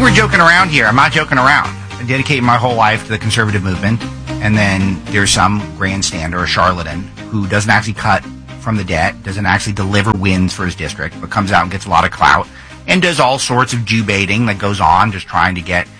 we're joking around here. I'm not joking around. I dedicate my whole life to the conservative movement, and then there's some grandstander or charlatan who doesn't actually cut from the debt, doesn't actually deliver wins for his district, but comes out and gets a lot of clout and does all sorts of Jew baiting that goes on, just trying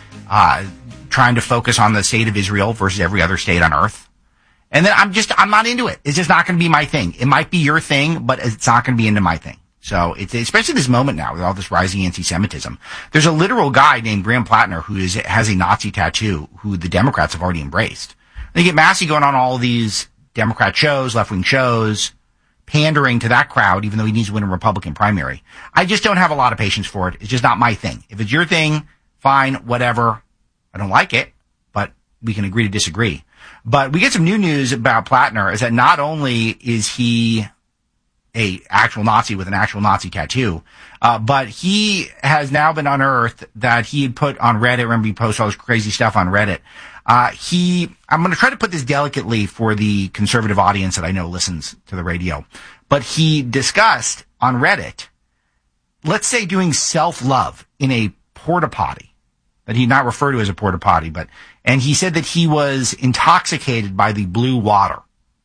to focus on the state of Israel versus every other state on earth. And then I'm not into it. It's just not going to be my thing. It might be your thing, but it's not going to be into my thing. So it's especially this moment now with all this rising anti-Semitism. There's a literal guy named Graham Plattner who has a Nazi tattoo who the Democrats have already embraced. And you get Massey going on all these Democrat shows, left-wing shows, pandering to that crowd, even though he needs to win a Republican primary. I just don't have a lot of patience for it. It's just not my thing. If it's your thing, fine, whatever. I don't like it, but we can agree to disagree. But we get some new news about Plattner is that not only is he a actual Nazi with an actual Nazi tattoo, but he has now been unearthed that he had put on Reddit. Remember, he posted all this crazy stuff on Reddit. I'm going to try to put this delicately for the conservative audience that I know listens to the radio, but he discussed on Reddit, let's say doing self-love in a porta potty that he not refer to as a porta potty, and he said that he was intoxicated by the blue water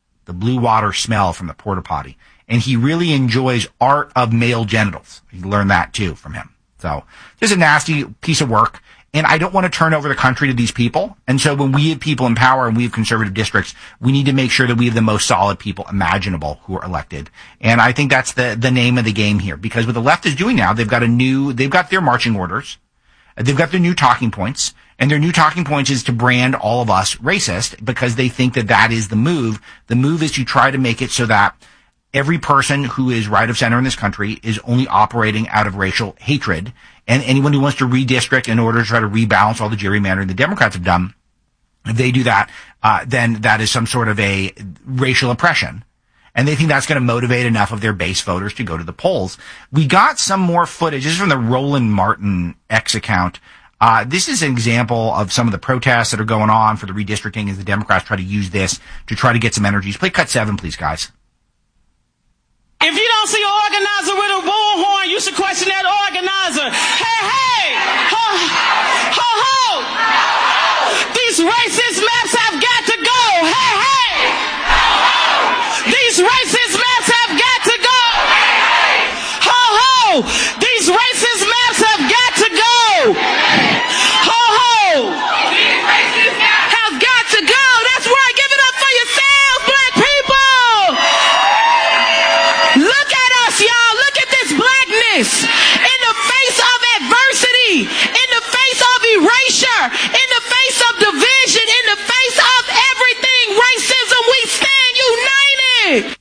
smell from the porta potty. And he really enjoys art of male genitals. You learned that too from him. So just a nasty piece of work. And I don't want to turn over the country to these people. And so when we have people in power and we have conservative districts, we need to make sure that we have the most solid people imaginable who are elected. And I think that's the name of the game here. Because what the left is doing now, they've got their marching orders. They've got their new talking points. And their new talking points is to brand all of us racist because they think that is the move. The move is to try to make it so that every person who is right of center in this country is only operating out of racial hatred. And anyone who wants to redistrict in order to try to rebalance all the gerrymandering the Democrats have done, if they do that, then that is some sort of a racial oppression. And they think that's going to motivate enough of their base voters to go to the polls. We got some more footage. This is from the Roland Martin X account. This is an example of some of the protests that are going on for the redistricting as the Democrats try to use this to try to get some energies. Play cut 7, please, guys. If you don't see an organizer with a bullhorn, you should question that organizer. Hey, hey! Ho, ho, ho! These racist maps have got to go! Hey, hey! These racist maps have got to go! Ho, ho! These racist maps have got to go! Ho, ho! These racist maps have got to go! That's right! Give it up for yourselves, black people! Look at us, y'all. Look at this blackness. In the face of adversity, in the face of erasure, in the face of division, in the face of everything racism, we stand united.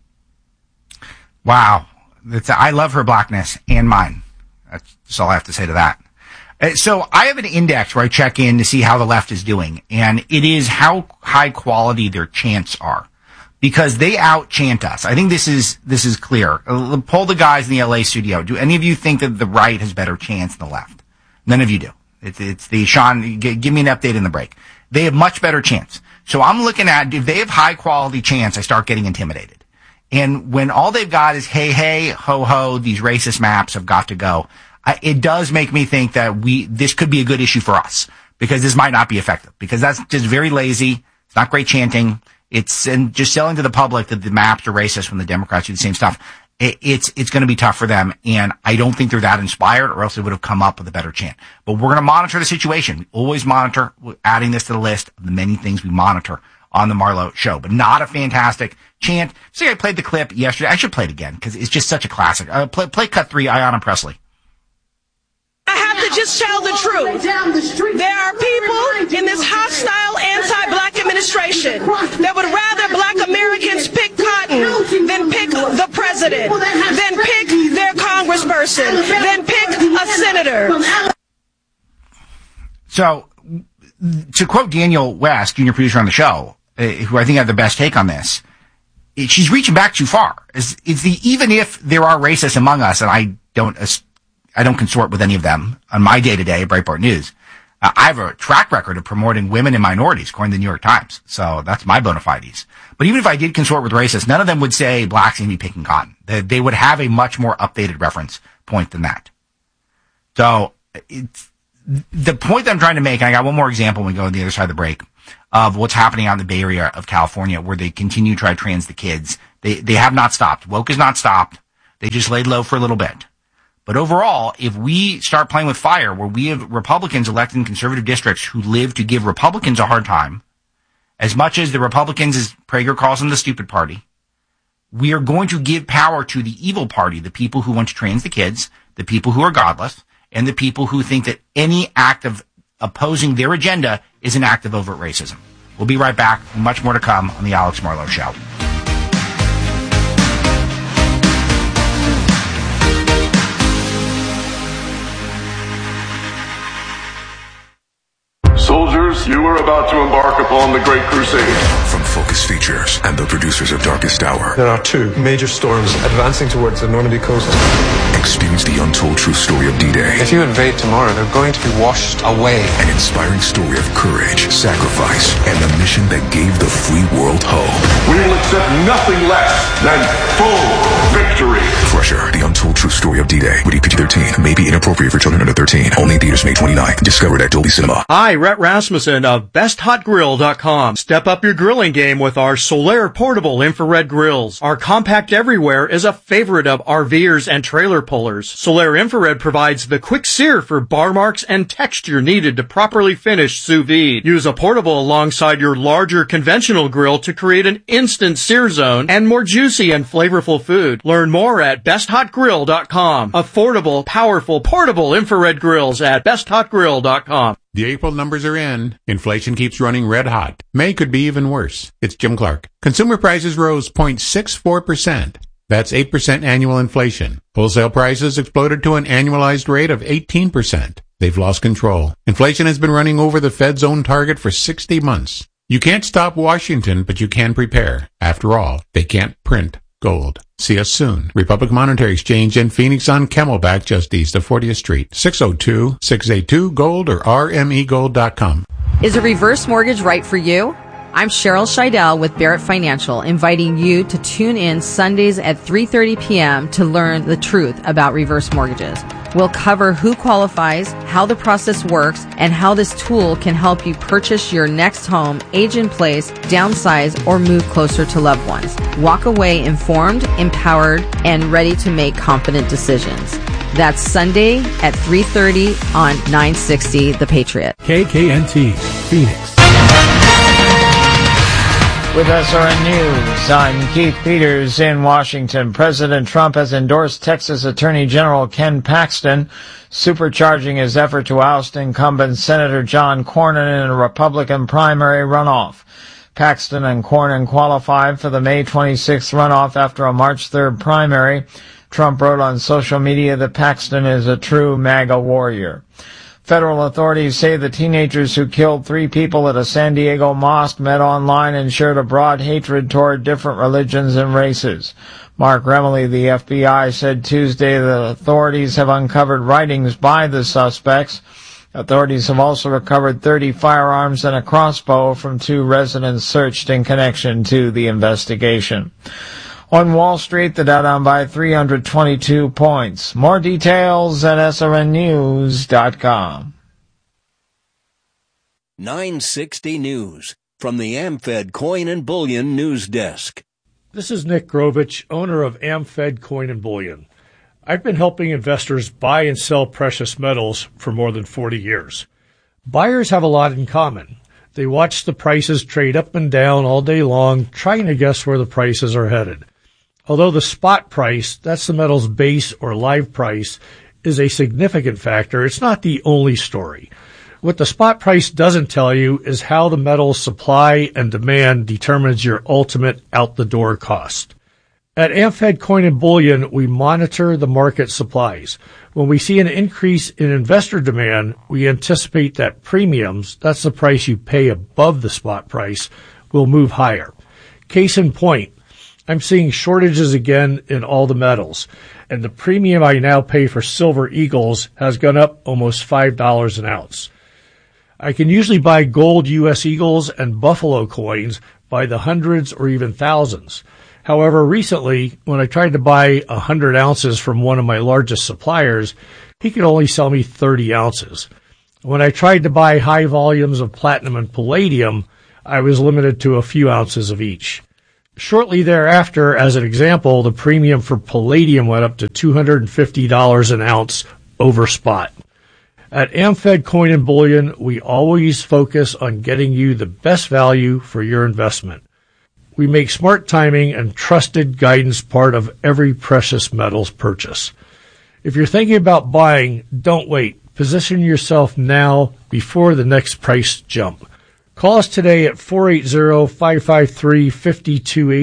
Wow. I love her blackness and mine. That's all I have to say to that. So I have an index where I check in to see how the left is doing, and it is how high quality their chants are. Because they out-chant us. I think this is clear. Poll the guys in the LA studio. Do any of you think that the right has better chants than the left? None of you do. It's the Sean, give me an update in the break. They have much better chants. So I'm looking at, if they have high-quality chants, I start getting intimidated. And when all they've got is, hey, hey, ho, ho, these racist maps have got to go, it does make me think that this could be a good issue for us. Because this might not be effective. Because that's just very lazy. It's not great chanting. And just selling to the public that the maps are racist when the Democrats do the same stuff. It's going to be tough for them. And I don't think they're that inspired, or else they would have come up with a better chant. But we're going to monitor the situation. We always monitor. We're adding this to the list of the many things we monitor on the Marlowe Show. But not a fantastic chant. See, I played the clip yesterday. I should play it again because it's just such a classic. Play cut 3, Ayanna Pressley. I have to just tell the truth. There are people in this hostile anti-black administration that would rather black Americans pick cotton than pick the president, than pick their congressperson, than pick a senator. So, to quote Daniel West, junior producer on the show, who I think had the best take on this, she's reaching back too far. Even if there are racists among us, and I don't consort with any of them on my day-to-day at Breitbart News. I have a track record of promoting women and minorities, according to the New York Times. So that's my bona fides. But even if I did consort with racists, none of them would say blacks need to be picking cotton. They would have a much more updated reference point than that. So the point that I'm trying to make, and I got one more example when we go on the other side of the break, of what's happening out in the Bay Area of California, where they continue to try to trans the kids. They have not stopped. Woke has not stopped. They just laid low for a little bit. But overall, if we start playing with fire, where we have Republicans elected in conservative districts who live to give Republicans a hard time, as much as the Republicans, as Prager calls them, the stupid party, we are going to give power to the evil party, the people who want to trans the kids, the people who are godless, and the people who think that any act of opposing their agenda is an act of overt racism. We'll be right back. Much more to come on the Alex Marlow Show. Soldiers, you are about to embark upon the Great Crusade. From Focus Features and the producers of Darkest Hour. There are 2 major storms advancing towards the Normandy coast. Experience the untold true story of D-Day. If you invade tomorrow, they're going to be washed away. An inspiring story of courage, sacrifice, and the mission that gave the free world hope. We will accept nothing less than full victory. Crusher, the untold true story of D-Day. Rated PG-13. May be inappropriate for children under 13. Only in theaters May 29th. Discovered at Dolby Cinema. Hi, Rhett Rasmussen of BestHotGrill.com. Step up your grilling game with our Solaire portable infrared grills. Our compact everywhere is a favorite of RVers and trailer pullers. Solaire infrared provides the quick sear for bar marks and texture needed to properly finish sous vide. Use a portable alongside your larger conventional grill to create an instant sear zone and more juicy and flavorful food. Learn more at BestHotGrill.com. Affordable, powerful, portable infrared grills at BestHotGrill.com. The April numbers are in. Inflation keeps running red hot. May could be even worse. It's Jim Clark. Consumer prices rose 0.64%. That's 8% annual inflation. Wholesale prices exploded to an annualized rate of 18%. They've lost control. Inflation has been running over the Fed's own target for 60 months. You can't stop Washington, but you can prepare. After all, they can't print gold. See us soon. Republic Monetary Exchange in Phoenix on Camelback, just east of 40th Street. 602-682-GOLD or rmegold.com. Is a reverse mortgage right for you? I'm Cheryl Scheidel with Barrett Financial, inviting you to tune in Sundays at 3:30 p.m. to learn the truth about reverse mortgages. We'll cover who qualifies, how the process works, and how this tool can help you purchase your next home, age in place, downsize, or move closer to loved ones. Walk away informed, empowered, and ready to make confident decisions. That's Sunday at 3:30 on 960 The Patriot. KKNT, Phoenix. With SRN News, I'm Keith Peters in Washington. President Trump has endorsed Texas Attorney General Ken Paxton, supercharging his effort to oust incumbent Senator John Cornyn in a Republican primary runoff. Paxton and Cornyn qualified for the May 26th runoff after a March 3rd primary. Trump wrote on social media that Paxton is a true MAGA warrior. Federal authorities say the teenagers who killed 3 people at a San Diego mosque met online and shared a broad hatred toward different religions and races. Mark Remley, the FBI, said Tuesday that authorities have uncovered writings by the suspects. Authorities have also recovered 30 firearms and a crossbow from 2 residents searched in connection to the investigation. On Wall Street, the Dow down by 322 points. More details at srnnews.com. 960 News from the AmFed Coin and Bullion News Desk. This is Nick Grovich, owner of AmFed Coin and Bullion. I've been helping investors buy and sell precious metals for more than 40 years. Buyers have a lot in common. They watch the prices trade up and down all day long, trying to guess where the prices are headed. Although the spot price, that's the metal's base or live price, is a significant factor, it's not the only story. What the spot price doesn't tell you is how the metal's supply and demand determines your ultimate out-the-door cost. At AmFed Coin and Bullion, we monitor the market supplies. When we see an increase in investor demand, we anticipate that premiums, that's the price you pay above the spot price, will move higher. Case in point, I'm seeing shortages again in all the metals, and the premium I now pay for Silver Eagles has gone up almost $5 an ounce. I can usually buy gold U.S. Eagles and Buffalo coins by the hundreds or even thousands. However, recently, when I tried to buy 100 ounces from one of my largest suppliers, he could only sell me 30 ounces. When I tried to buy high volumes of platinum and palladium, I was limited to a few ounces of each. Shortly thereafter, as an example, the premium for palladium went up to $250 an ounce over spot. At AmFed Coin and Bullion, we always focus on getting you the best value for your investment. We make smart timing and trusted guidance part of every precious metals purchase. If you're thinking about buying, don't wait. Position yourself now before the next price jump. Call us today at 480-553-5280.